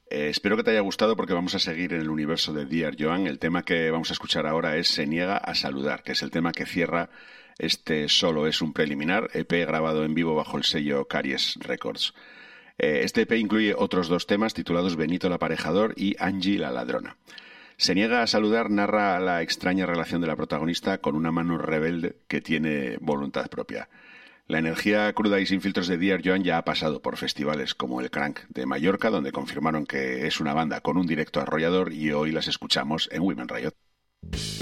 Espero que te haya gustado porque vamos a seguir en el universo de Dear Joan. El tema que vamos a escuchar ahora es Se niega a saludar, que es el tema que cierra este Solo es un preliminar, EP grabado en vivo bajo el sello Caries Records. Este EP incluye otros dos temas titulados Benito el aparejador y Angie la ladrona. Se niega a saludar narra la extraña relación de la protagonista con una mano rebelde que tiene voluntad propia. La energía cruda y sin filtros de Dear Joan ya ha pasado por festivales como el Crank de Mallorca, donde confirmaron que es una banda con un directo arrollador, y hoy las escuchamos en Women Riot.